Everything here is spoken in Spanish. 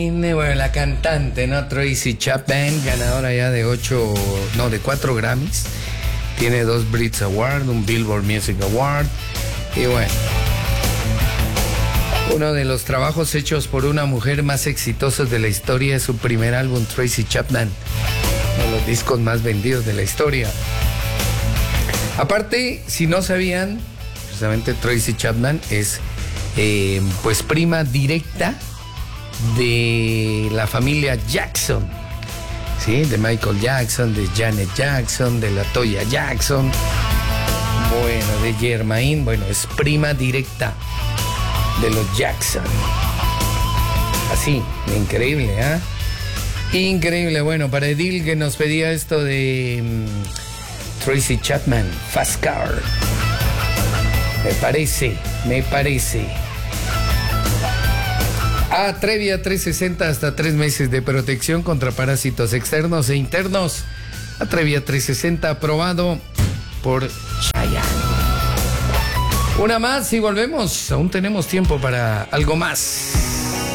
Bueno, la cantante, ¿no? Tracy Chapman, ganadora ya de 4 Grammys. Tiene 2 Brit Awards, un Billboard Music Award. Y bueno, uno de los trabajos hechos por una mujer más exitosos de la historia es su primer álbum, Tracy Chapman. Uno de los discos más vendidos de la historia. Aparte, si no sabían, precisamente Tracy Chapman es pues prima directa de la familia Jackson, ¿sí? De Michael Jackson, de Janet Jackson, de la Toya Jackson, bueno, de Germaine, bueno, es prima directa de los Jackson. Así, increíble, ¿eh? Increíble. Bueno, para Edil, que nos pedía esto de Tracy Chapman, Fast Car. Me parece. Atrevia 360, hasta 3 meses de protección contra parásitos externos e internos. Atrevia 360, aprobado por Chayanne. Una más y volvemos. Aún tenemos tiempo para algo más.